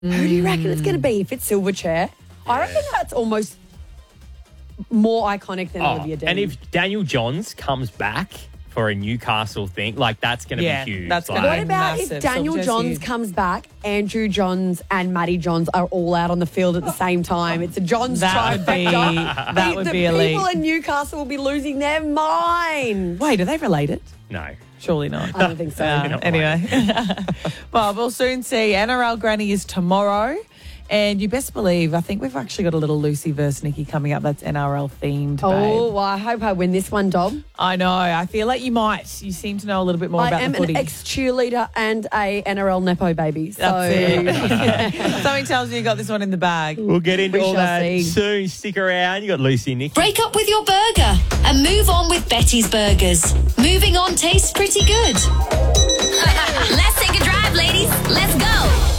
Who do you reckon it's going to be if it's Silverchair? I reckon that's almost more iconic than Olivia Dean. And if Daniel Johns comes back for a Newcastle thing, like that's going to be huge. That's like, gonna What be about massive. if Daniel Silverchair's Johns huge. comes back, Andrew Johns and Maddie Johns are all out on the field at the same time? It's a Johns That would be trifecta. that would the be elite. people in Newcastle will be losing their minds. Wait, are they related? no. Surely not. I don't think so. Anyway. Well, we'll soon see. NRL Granny is tomorrow. And you best believe, I think we've actually got a little Lucy versus Nikki coming up that's NRL themed, babe. Oh, well, I hope I win this one, Dom. I know. I feel like you might. You seem to know a little bit more I about am the footy. an ex-cheerleader and a NRL Nepo baby. So That's it. Something tells me you got this one in the bag. We'll get into We all shall that see. soon. Stick around. You got Lucy and Nick. Break up with your burger and move on with Betty's Burgers. Moving on tastes pretty good. Let's take a drive, ladies. Let's go.